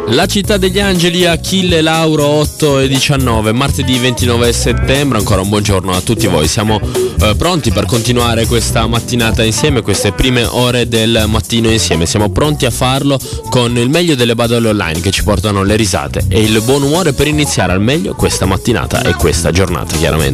La città degli angeli, Achille Lauro, 8 e 19, martedì 29 settembre. Ancora un buongiorno a tutti voi. Siamo pronti per continuare questa mattinata insieme, queste prime ore del mattino insieme. Siamo pronti a farlo con il meglio delle badole online che ci portano le risate e il buon umore per iniziare al meglio questa mattinata e questa giornata, chiaramente.